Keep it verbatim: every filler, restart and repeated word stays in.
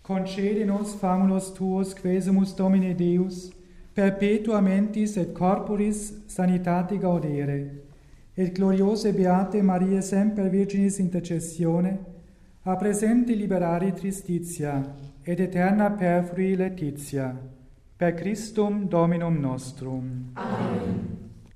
concede nos famulus tuos, quesumus Domine Deus, perpetua mentis et corporis sanitate gaudere, et gloriose beate Maria semper Virginis intercessione, a presente liberari tristitia, et eterna perfrui laetitia, per Christum Dominum nostrum. Amen.